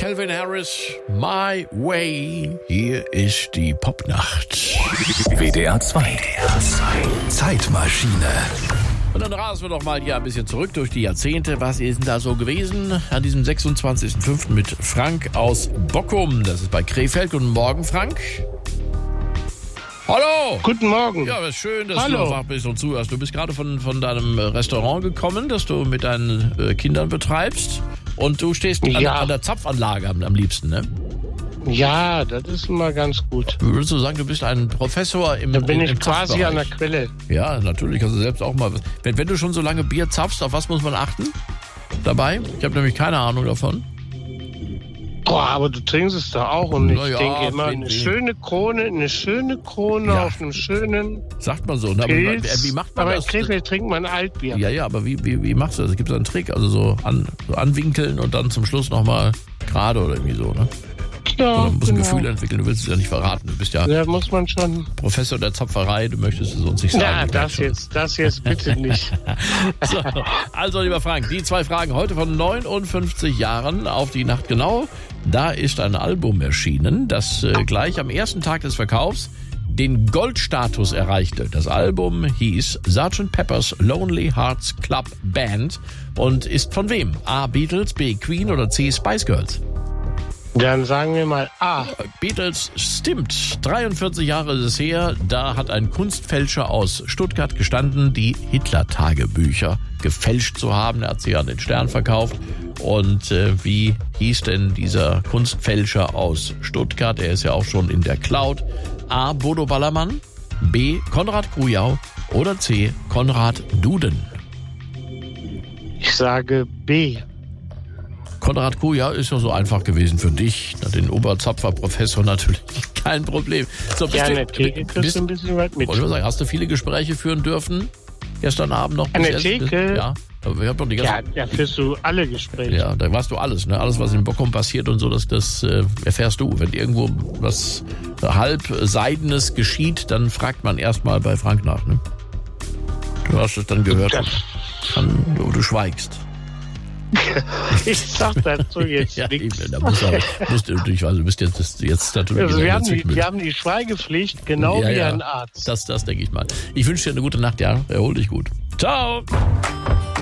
Calvin Harris, My Way. Hier ist die Popnacht. WDR 2. Zeitmaschine. Und dann rasen wir doch mal hier ein bisschen zurück durch die Jahrzehnte. Was ist denn da so gewesen an diesem 26.05. mit Frank aus Bockum? Das ist bei Krefeld. Guten Morgen, Frank. Hallo! Guten Morgen. Ja, es ist schön, dass du noch wach bist und zuhörst. Du bist gerade von deinem Restaurant gekommen, das du mit deinen Kindern betreibst. Und du stehst an der Zapfanlage am liebsten, ne? Ja, das ist immer ganz gut. Würdest du sagen, du bist ein Professor im Da bin ich im quasi an der Quelle. Ja, natürlich, kannst du selbst auch mal. Wenn du schon so lange Bier zapfst, auf was muss man achten dabei? Ich habe nämlich keine Ahnung davon. Boah, aber du trinkst es doch auch und ich denke immer, eine wenig. schöne Krone Ja. auf einem schönen Sagt man so. Ne? Aber Pilz. wie macht man Aber das? in Krefeld trinkt man Altbier. Ja, aber wie machst du das? Gibt es einen Trick? Also so anwinkeln und dann zum Schluss nochmal gerade oder irgendwie so, ne? Ja, Oder musst ein Gefühl entwickeln, du willst es ja nicht verraten. Du bist ja Da muss man schon. Professor der Zapferei, du möchtest es uns nicht sagen. Ja, Ich merk schon. das jetzt bitte nicht. So, also, lieber Frank, die 2 Fragen heute von 59 Jahren auf die Nacht genau. Da ist ein Album erschienen, das gleich am ersten Tag des Verkaufs den Goldstatus erreichte. Das Album hieß Sgt. Pepper's Lonely Hearts Club Band und ist von wem? A. Beatles, B. Queen oder C. Spice Girls? Dann sagen wir mal A. Beatles stimmt. 43 Jahre ist es her. Da hat ein Kunstfälscher aus Stuttgart gestanden, die Hitler-Tagebücher gefälscht zu haben. Er hat sie an den Stern verkauft. Und wie hieß denn dieser Kunstfälscher aus Stuttgart? Er ist ja auch schon in der Cloud. A. Bodo Ballermann, B. Konrad Kujau oder C. Konrad Duden? Ich sage B. Konrad Kujau ist ja so einfach gewesen für dich. Den Oberzapfer-Professor natürlich kein Problem. So, Ja, an der Theke kriegst du ein bisschen weit mit. Wollte ich mal sagen, hast du viele Gespräche führen dürfen? Gestern Abend noch? An der bis jetzt? Theke? Ja. Aber ich hab doch die Ja, ganze, da führst du alle Gespräche. ja, da weißt du alles, ne? Alles, was in Bockum passiert und so, das erfährst du. Wenn irgendwo was halbseidenes geschieht, dann fragt man erstmal bei Frank nach, ne? Du hast es dann gehört. Du schweigst. Ich sag dazu jetzt Ja, nichts. eben, da musst du natürlich, also du bist jetzt natürlich Also in wir der haben Zwickmühle. wir haben die Schweigepflicht, genau Ja, wie ja. ein Arzt. Das denke ich mal. Ich wünsche dir eine gute Nacht, ja. Erhol dich gut. Ciao.